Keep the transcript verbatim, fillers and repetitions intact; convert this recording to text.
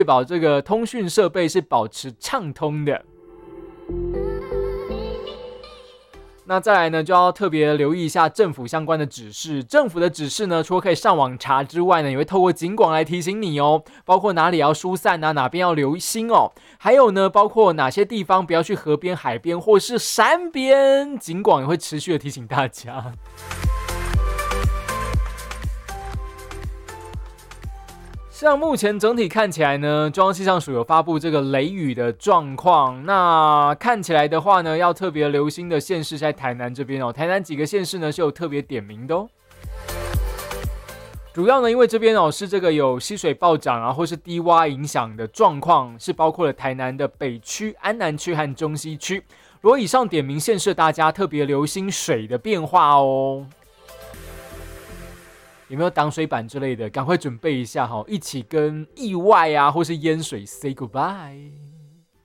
确保这个通讯设备是保持畅通的。那再来呢，就要特别留意一下政府相关的指示。政府的指示呢，除了可以上网查之外呢，也会透过警广来提醒你哦，包括哪里要疏散啊，哪边要留心哦，还有呢，包括哪些地方不要去河边、海边或是山边，警广也会持续的提醒大家。像目前整体看起来呢，中央气象署有发布这个雷雨的状况。那看起来的话呢，要特别留心的县市在台南这边哦。台南几个县市呢是有特别点名的哦。主要呢，因为这边哦是这个有溪水暴涨啊，或是低洼影响的状况，是包括了台南的北区、安南区和中西区。如果以上点名县市，大家特别留心水的变化哦。有没有挡水板之类的？赶快准备一下哈，一起跟意外啊或是淹水 say goodbye。